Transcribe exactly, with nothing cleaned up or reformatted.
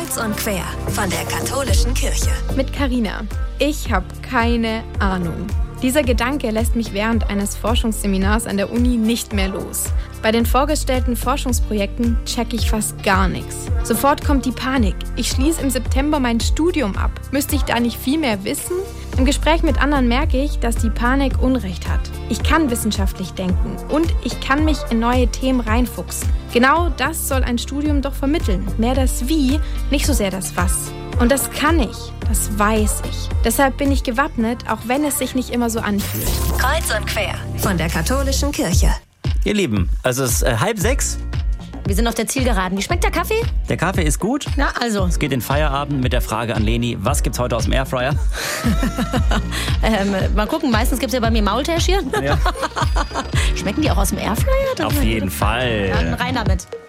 Kreuz und quer von der katholischen Kirche. Mit Carina. Ich habe keine Ahnung. Dieser Gedanke lässt mich während eines Forschungsseminars an der Uni nicht mehr los. Bei den vorgestellten Forschungsprojekten check ich fast gar nichts. Sofort kommt die Panik. Ich schließe im September mein Studium ab. Müsste ich da nicht viel mehr wissen? Im Gespräch mit anderen merke ich, dass die Panik Unrecht hat. Ich kann wissenschaftlich denken und ich kann mich in neue Themen reinfuchsen. Genau das soll ein Studium doch vermitteln. Mehr das Wie, nicht so sehr das Was. Und das kann ich, das weiß ich. Deshalb bin ich gewappnet, auch wenn es sich nicht immer so anfühlt. Kreuz und quer von der katholischen Kirche. Ihr Lieben, also es ist äh, halb sechs. Wir sind auf der Zielgeraden. Wie schmeckt der Kaffee? Der Kaffee ist gut. Na, also. Es geht in Feierabend mit der Frage an Leni, was gibt's heute aus dem Airfryer? ähm, mal gucken, meistens gibt's ja bei mir Maultäschchen. Ja. Schmecken die auch aus dem Airfryer? Auf jeden Fall. Dann rein damit.